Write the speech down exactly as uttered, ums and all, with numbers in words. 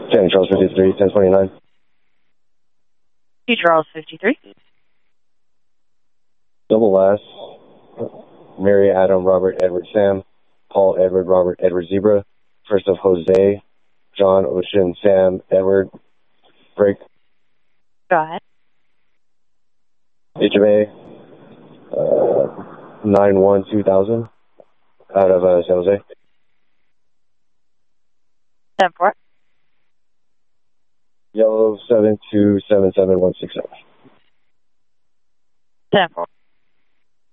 Ten Charles fifty-three, ten twenty-nine. Two Charles fifty-three. Double last. Mary, Adam, Robert, Edward, Sam. Paul, Edward, Robert, Edward, Zebra. First of Jose, John, Ocean, Sam, Edward. Break. Go ahead. H M A. Uh, nine one two thousand. Out of uh, San Jose. ten four. Yellow seven two seven seven one six seven. ten four.